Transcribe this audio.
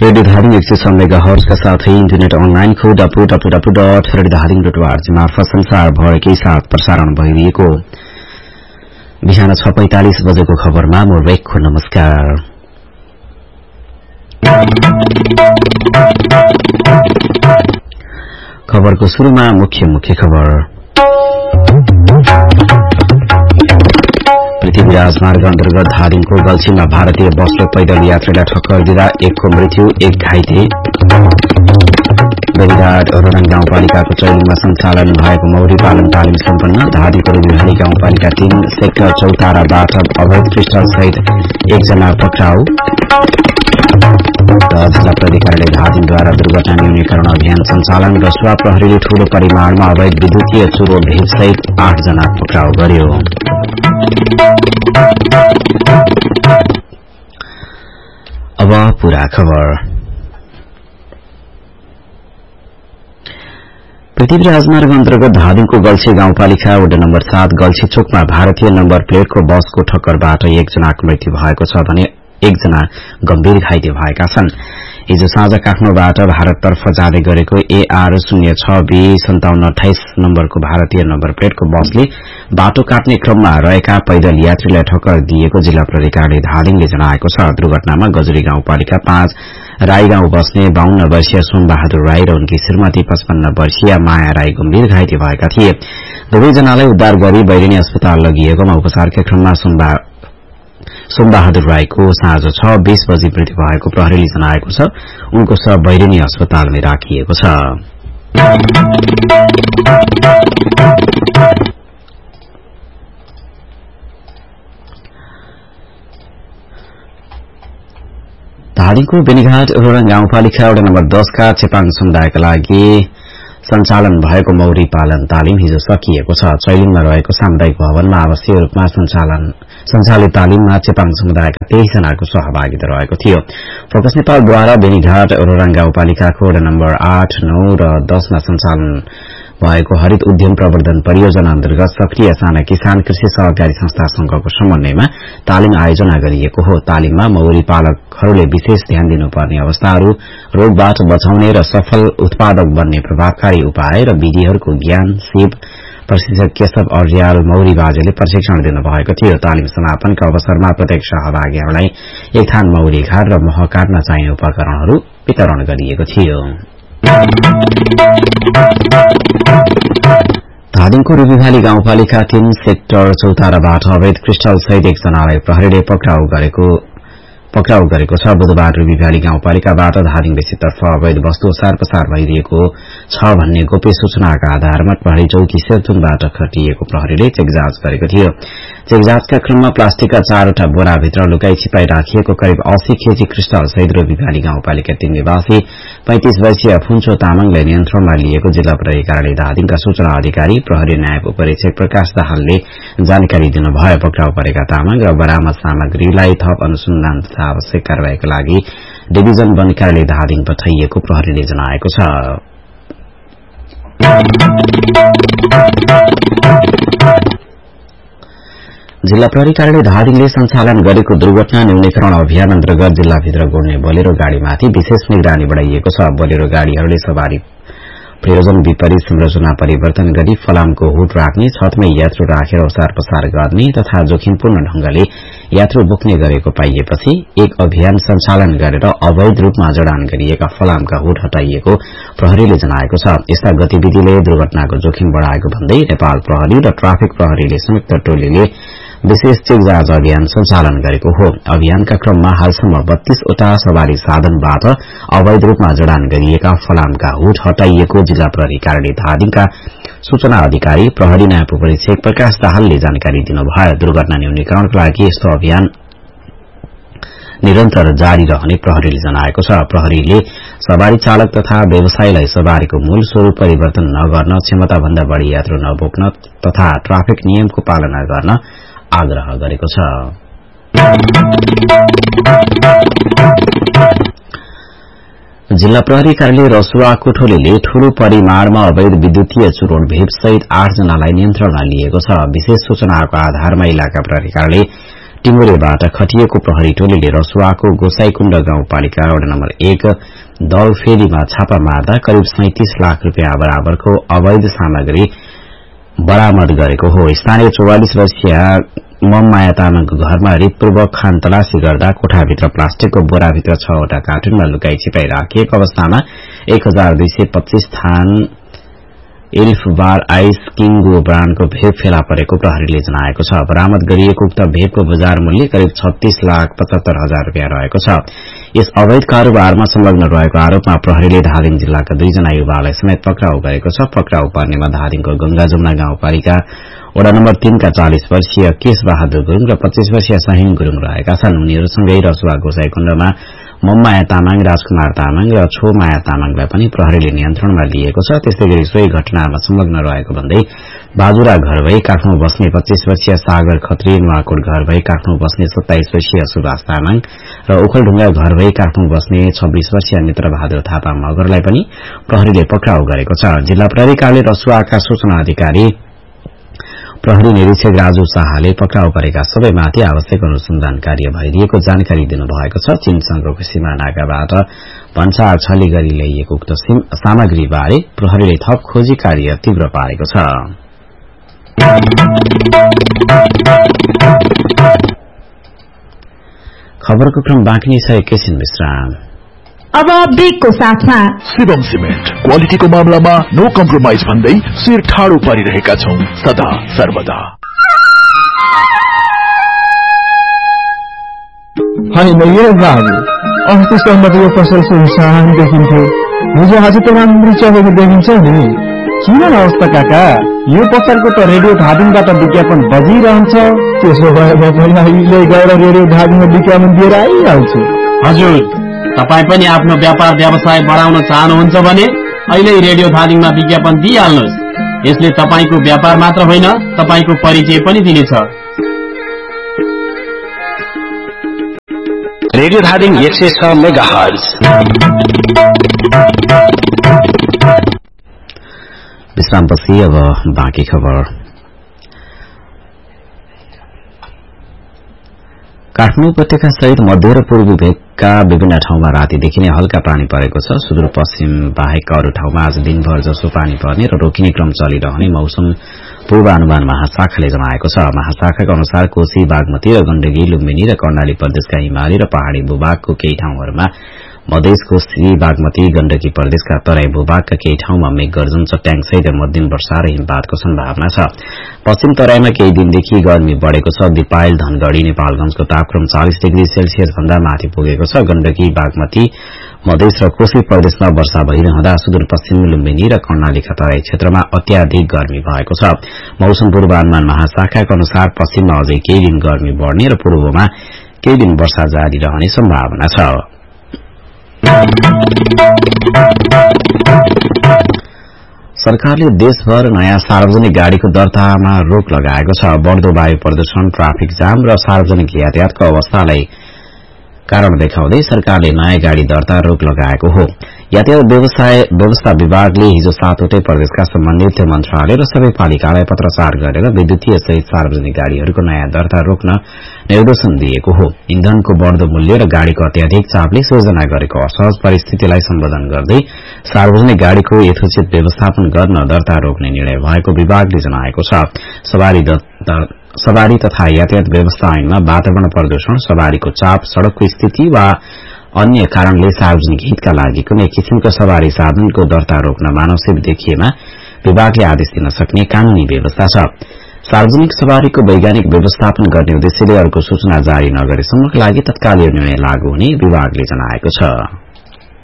Radio Dhading 106 मेगाहर्जका साथै internet अनलाइनको www.radiodharing.org मार्फत संसारभरकै साथ प्रसारण भइरहेको बिहान 6:45 बजेको खबरमा म रेखको नमस्कार। खबरको सुरुमा मुख्य खबर। पृथ्वी राजमार्ग अन्तर्गत धादिङको गल्छीमा भारतीय बस र पैदल यात्रीलाई ठक्कर दिँदा एकको मृत्यु, एक घाइते। बेनीघाट रोरङ गाउँपालिकाको चैलीमा सञ्चालन भएको मौरी पालन तालिम सम्पन्न। धादिङको रुबिहाली गाउँपालिका 3 सेक्टर चौताराबाट अवैध क्रिस्टल सहित एकजना पक्राउ। जिल्ला प्राधिकरणले धादिङद्वारा दुर्घटना न्यूनीकरण अभियान सञ्चालन। रसुवा प्रहरीले ठूलो परिमाणमा अवैध विद्युतीय चुरो भेट सहित 8 जना पक्राउ गर्यो। अब पूरा खबर। पृथ्वी राजमार्ग अन्तर्गत धादिङको गल्छी गाउँपालिका वडा नम्बर 7 गल्छी चोकमा भारतीय नम्बर प्लेटको बसको ठक्करबाट एकजनाको मृत्यु भएको छ भने एकजना गम्भीर घाइते भएका छन्। हिजो साँझ काठमाडौँबाट भारततर्फ जाँदै गरेको AR 06B5728 नम्बरको भारतीय नम्बर प्लेटको बसले बाटो काट्ने क्रममा रहेका पैदल यात्रीलाई ठक्कर दिएको जिल्ला प्राधिकरणले धादिङले जनाएको छ। दुर्घटनामा गजुरी गाउँपालिका 5 राई गाउँ बस्ने 52 वर्षीय सोमबहादुर राई र उनकी श्रीमती 55 वर्षीय माया राई गम्भीर घाइते भएका थिए। दुवैजनालाई उद्धार गरी बैरिनी अस्पताल लगिएकोमा उपचारका क्रममा सोमबहादुर राईको साँझ 6:20 बजे मृत्यु भएको प्रहरीले जनाएको छ। उनको शव बैरिनी अस्पतालमा राखिएको छ। धादिङको बेनीघाट रोरङ गाउँपालिका वडा नम्बर 10 का चेपाङ समुदायका लागि सञ्चालन भएको मौरी पालन तालिम हिजो सकिएको छ। चैलिङमा रहेको सामुदायिक भवनमा आवश्यक रूपमा सञ्चालित तालिममा चेपाङ समुदायका 23 जनाको सहभागिता रहेको थियो। फोकस नेपालद्वारा बेनीघाट रोरङ गाउँपालिकाको वडा नम्बर 8, 9 र 10 मा सञ्चालन भएको हरित उद्यम प्रवर्धन परियोजना अन्तर्गत सक्रिय साना किसान कृषि सहकारी संस्था संघको समन्वयमा तालिम आयोजना गरिएको हो। तालिममा मौरी पालकहरूले विशेष ध्यान दिनुपर्ने अवस्थाहरू, रोगबाट बचाउने र सफल उत्पादक बन्ने प्रभावकारी उपाय र विधिहरूको ज्ञान सिप प्रशिक्षक केशव अर्याल मौरी बाजेले प्रशिक्षण दिनुभएको थियो। तालिम समापनका अवसरमा प्रत्येक सहभागीहरूलाई एक थान मौरी घाट र मह काट्न चाहिने उपकरणहरू वितरण गरिएको थियो। धादिङको रुबिहाली गाउँपालिका 3 सेक्टर चौताराबाट अवैध क्रिस्टल सहित एकजनालाई प्रहरीले पक्राउ गरेको छ। बुधबार रुबिहाली गाउँपालिकाबाट धादिङ बेसीतर्फ अवैध वस्तु ओसार पसार भइरहेको छ भन्ने गोप्य सूचनाका आधारमा प्रहरी चौकी सेतुङबाट खटिएको प्रहरीले चेकजाँच गरेको थियो। चेकजाँचका क्रममा प्लास्टिकका 4वटा बोराभित्र लुकाई छिपाई राखिएको करिब 80 केजी क्रिस्टल सहित रुबिहाली गाउँपालिका 3 निवासी 35 वर्षीय फुन्चो तामाङलाई नियन्त्रणमा लिएको जिल्ला प्राधिकरणले धादिङका सूचना अधिकारी प्रहरी नायब उपरीक्षक प्रकाश दाहालले जानकारी दिनुभयो। पक्राउ परेका तामाङ र बरामद सामग्रीलाई थप अनुसन्धान तथा आवश्यक कार्यवाहीका लागि डिभिजन वन कार्यालय धादिङ पठाइएको प्रहरीले जनाएको छ। जिल्ला प्रहरी कार्यालय धादिङले सञ्चालन गरेको दुर्घटना न्यूनीकरण अभियान अन्तर्गत जिल्लाभित्र गुड्ने बोलेरो गाड़ीमाथि विशेष निगरानी बढ़ाइएको छ। बोलेरो गाड़ीहरूले सवारी प्रयोजन विपरीत संरचना परिवर्तन गरी फलामको हुड राख्ने, छतमै यात्रु राखेर ओसार पसार गर्ने तथा जोखिमपूर्ण ढंगले यात्रु बोक्ने गरेको पाइएपछि एक अभियान सञ्चालन गरेर अवैध रूपमा जडान गरिएका फलामका हुड हटाइएको प्रहरीले जनाएको छ। यस्ता गतिविधिले दुर्घटनाको जोखिम बढ़ाएको भन्दै नेपाल प्रहरी र ट्राफिक प्रहरीले संयुक्त टोलीले विशेष चेकजाँच अभियान सञ्चालन गरेको हो। अभियानका क्रममा हालसम्म 32 वटा सवारी साधनबाट अवैध रूपमा जडान गरिएका फलामका हुड हटाइएको जिल्ला प्रहरी कार्यालय धादिङका सूचना अधिकारी प्रहरी नायब उपरीक्षक प्रकाश दाहालले जानकारी दिनुभयो। दुर्घटना न्यूनीकरणका लागि यस्तो अभियान निरन्तर जारी रहने प्रहरीले जनाएको छ। प्रहरीले सवारी चालक तथा व्यवसायीलाई सवारीको मूल स्वरूप परिवर्तन नगर्न, क्षमताभन्दा बढ़ी यात्रु नबोक्न तथा ट्राफिक नियमको पालना गर्न आग्रह गरेको छ। जिल्ला प्रहरी कार्यालय रसुवा कोठोलीले ठूलो परिमाणमा अवैध विद्युतीय चुरोट भेट सहित 8 जनालाई नियन्त्रणमा लिएको छ। विशेष सूचनाको आधारमा इलाका प्रहरी कार्यालय टिमुरेबाट खटिएको प्रहरी टोलीले रसुवाको गोसाईकुण्ड गाउँपालिका वडा नम्बर 1 दौफेरीमा छापा मार्दा करिब 37 लाख रुपियाँ बराबरको अवैध सामग्री बरामद गरेको हो। स्थानीय 44 वर्षीय मममाया तामाङको घरमा रितपूर्वक खानतलासी गर्दा कोठाभित्र प्लास्टिकको बोराभित्र 6 वटा कार्टुनमा लुकाई छिपाई राखिएको अवस्थामा 1225 थान इल्फबार आइस किङ्गो ब्राण्डको भेप फेला परेको प्रहरीले जनाएको छ। बरामद गरिएको उक्त भेपको बजार मूल्य करिब 36,75,000 रुपियाँ रहेको छ। यस अवैध कारोबारमा संलग्न रहेको आरोपमा प्रहरीले धादिङ जिल्लाका 2 जना युवालाई समेत पक्राउ गरेको छ। पक्राउ पर्नेमा धादिङको गंगा जमुना गाउँपालिका वडा नम्बर 3 का 40 वर्षीय केश बहादुर गुरूङ र 25 वर्षीय सहीन गुरूङ रहेका छन्। उनीहरूसँगै रसुवा गोसाईकुण्डमा मममाया तामाङ, राजकुमार तामाङ र छोमाया तामाङलाई पनि प्रहरीले नियन्त्रणमा लिएको छ। त्यस्तै गरी सोही घटनामा संलग्न रहेको भन्दै बाजुरा घर भई काठमाडौँ बस्ने 25 वर्षीय सागर खत्री, नुवाकोट घर भई काठमाडौँ बस्ने 27 वर्षीय सुभाष तामाङ र ओखलढुङ्गा घर भई काठमाडौँ बस्ने 26 वर्षीय मित्र बहादुर थापा मगरलाई पनि प्रहरीले पक्राउ गरेको छ। जिल्ला प्रहरी कार्यालय रसुवाका सूचना अधिकारी प्रहरी निरीक्षक राजु शाहले पक्राउ परेका सबैमाथि आवश्यक अनुसन्धान कार्य भइरहेको जानकारी दिनुभएको छ। चीनसँगको सीमा नाकाबाट भन्सार छली गरी ल्याइएको उक्त सामग्रीबारे प्रहरीले थप खोजी कार्य तीव्र पारेको छ। खबरको क्रम बाँकी नै छ, एकैछिन विश्राम। अब ब्रेकको साथमा शिवम सिमेन्ट क्वालिटीको मामलामा नो कम्प्रोमाइज भन्दै शिर ठाडो पारिरहेका छौं सदा सर्वदा। होइन यो बाबु, अस्तिसम्म यो पसल सुनसान देखिन्थ्यो, हिजो आज त राम्ररी चलेको देखिन्छ नि। किन अवस्था काका? यो पसलको त रेडियो धादिङबाट विज्ञापन बजिरहन्छ। त्यसो भए म पनि अहिले गएर रेडियो धादिङमा विज्ञापन दिएर आइहाल्छु। हजुर, तपाईँ पनि आफ्नो व्यापार व्यवसाय बढाउन चाहनुहुन्छ भने अहिले रेडियो धादिङमा विज्ञापन दिइहाल्नुहोस्। यसले तपाईको व्यापार मात्र होइन, तपाईको परिचय पनि दिनेछ। Radio Dhading 106 megahertz. विश्रामपछि अब बाँकी खबर। काठमाडौँ उपत्यका सहित मध्य र पूर्वी भेगका विभिन्न ठाउँमा रातिदेखि नै हल्का पानी परेको छ। सुदूरपश्चिम बाहेक अरू ठाउँमा आज दिनभर जसो पानी पर्ने र रोकिने क्रम चलिरहने मौसम पूर्वानुमान महाशाखाले जनाएको छ। महाशाखाका अनुसार कोशी, बागमती र गण्डकी, लुम्बिनी र कर्णाली प्रदेशका हिमाली र पहाड़ी भूभागको केही ठाउँहरूमा, मधेस, कोशी, बागमती, गण्डकी प्रदेशका तराई भूभागका केही ठाउँमा मेघ गर्जन, चट्याङसहित मध्यम वर्षा र हिमपातको सम्भावना छ। पश्चिम तराईमा केही दिनदेखि गर्मी बढ़ेको छ। दिपायल, धनगढ़ी, नेपालगंजको तापक्रम 40 डिग्री सेल्सियस भन्दा माथि पुगेको छ। गण्डकी, बागमती, मधेस र कोशी प्रदेशमा वर्षा भइरहँदा सुदूरपश्चिम, लुम्बिनी र कर्णालीका तराई क्षेत्रमा अत्याधिक गर्मी भएको छ। मौसम पूर्वानुमान महाशाखाका अनुसार पश्चिममा अझै केही दिन गर्मी बढ़ने र पूर्वमा केही दिन वर्षा जारी रहने सम्भावना छ। सरकारले देशभर नयाँ सार्वजनिक गाड़ीको दर्तामा रोक लगाएको छ। बढ़दो वायु प्रदूषण, ट्राफिक जाम र सार्वजनिक यातायातको अवस्थालाई कारण देखाउँदै सरकारले नयाँ गाड़ी दर्ता रोक लगाएको हो। यातायात व्यवस्था विभागले हिजो 7वटै प्रदेशका सम्बन्धित मन्त्रालय र सबै पालिकालाई पत्राचार गरेर विद्युतीय सहित सार्वजनिक गाड़ीहरूको नयाँ दर्ता रोक्न निर्देशन दिएको हो। इन्धनको बढ़दो मूल्य र गाड़ीको अत्याधिक चापले सिर्जना गरेको असहज परिस्थितिलाई सम्बोधन गर्दै सार्वजनिक गाड़ीको यथोचित व्यवस्थापन गर्न दर्ता रोक्ने निर्णय भएको विभागले जनाएको छ। सवारी तथा यातायात व्यवस्था ऐनमा वातावरण प्रदूषण, सवारीको चाप, सड़कको स्थिति वा अन्य कारणले सार्वजनिक हितका लागि कुनै किसिमको सवारी साधनको दर्ता रोक्न मानवसेवी देखिएमा विभागले आदेश दिन सक्ने कानूनी व्यवस्था छ। सार्वजनिक सवारीको वैज्ञानिक व्यवस्थापन गर्ने उद्देश्यले अर्को सूचना जारी नगरेसम्मका लागि तत्काल निर्णय लागू हुने विभागले जनाएको छ।